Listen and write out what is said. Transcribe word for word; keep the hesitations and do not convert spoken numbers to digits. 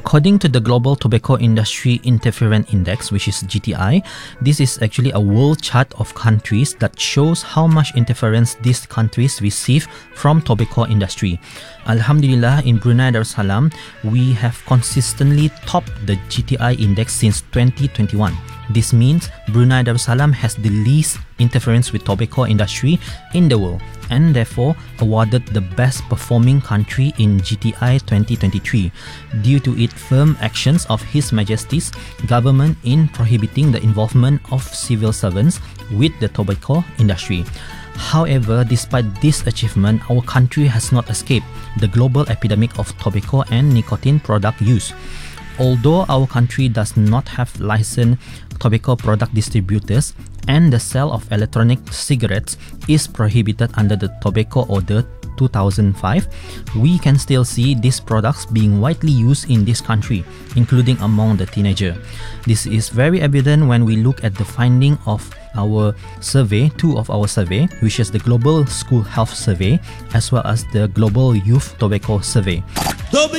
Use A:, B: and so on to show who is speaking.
A: According to the Global Tobacco Industry Interference Index, which is G T I, this is actually a world chart of countries that shows how much interference these countries receive from tobacco industry. Alhamdulillah, in Brunei Darussalam, we have consistently topped the G T I index since twenty twenty-one. This means Brunei Darussalam has the least interference with tobacco industry in the world, and therefore awarded the best performing country in G T I twenty twenty-three due to its firm actions of His Majesty's government in prohibiting the involvement of civil servants with the tobacco industry. However, despite this achievement, our country has not escaped the global epidemic of tobacco and nicotine product use. Although our country does not have licensed tobacco product distributors and the sale of electronic cigarettes is prohibited under the Tobacco Order two thousand five, we can still see these products being widely used in this country, including among the teenager. This is very evident when we look at the finding of our survey, two of our survey, which is the Global School Health Survey as well as the Global Youth Tobacco Survey.